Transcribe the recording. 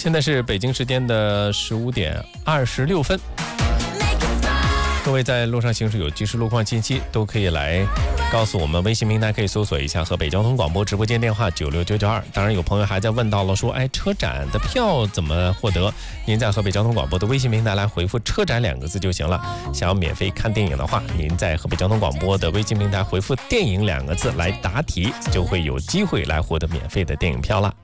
现在是北京时间的15:26。各位在路上行驶有及时路况信息，都可以来告诉我们。微信平台可以搜索一下河北交通广播直播间电话96992。当然有朋友还在问到了说，车展的票怎么获得？您在河北交通广播的微信平台来回复车展2个字就行了。想要免费看电影的话，您在河北交通广播的微信平台回复电影2个字来答题，就会有机会来获得免费的电影票了。